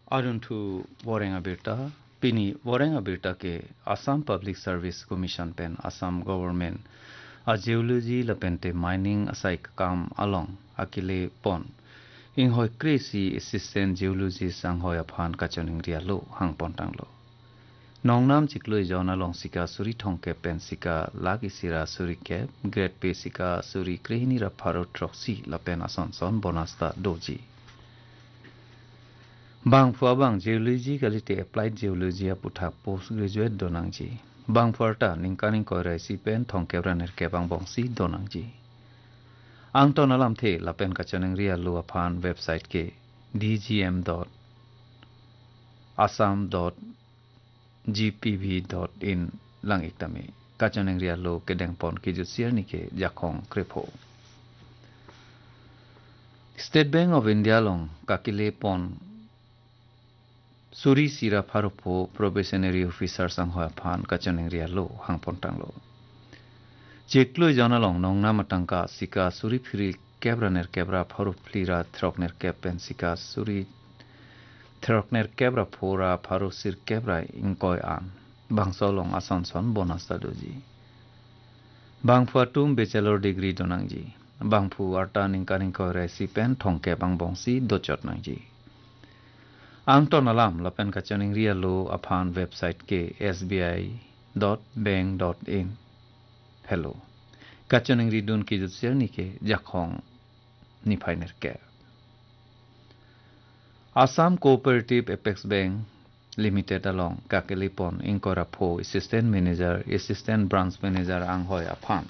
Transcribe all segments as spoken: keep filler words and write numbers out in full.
Aruntu Warenga Birta, Pini Warenga Birta ke Assam Public Service Commission pen Assam Government a geology lapente mining asai kam along akile pon ing hoi kresi assistant geologist ang hoi aphan kachoning ria lo hang pon tang lo Nongnam chikloi jona long sika suri thongke pen sika lagi sira suri ke great pe sika suri krehini ra pharo troxi lapen ason son bonasta doji Bang for bang geology kalite applied geology aputha postgraduate donangji bang forta ningkaning korai si pen thongke braner ke bang bongsi donangji ang ton alam the lapen kachaneng ria lo aphan website ke d g m dot assam dot g p v dot in lang iktame kachaneng ria lo kedeng pon ki jusier ni ke jakhong krepo State Bank of India long kakile pon Suri Sira Pharopo probationary officer sang hoa phan kachaneng ria lo hang pon tang lo Cheklo jana long nong na matangka sika suri phiri kebraner kebra pharu flira throkner kepen sika suri throkner kebra phora pharu sir kebra ingkoi an bangso long ason son bonus doji bangphu tum bachelor degree donangji bangphu arta ningkaning ko resi pen thongke bang bongsi dochot nangji Angton alam lapen kachaning ria lo aphan website ke s b i dot bank dot in hello kachaning ri dun ki jutser ni ke jakhong ni phainer ke Assam Cooperative Apex Bank Limited along kakelipon inkora pho assistant manager assistant branch manager ang hoi aphan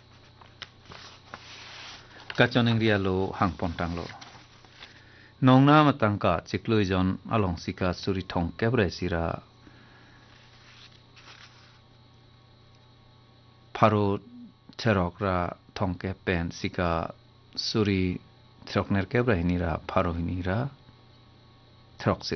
kachaning ria lo hang pontang lo Nongna matangka chikloi jon along sika suri thong kebre sira pharo therokra thongke pen sika suri throkner kebre hinira pharo hinira throk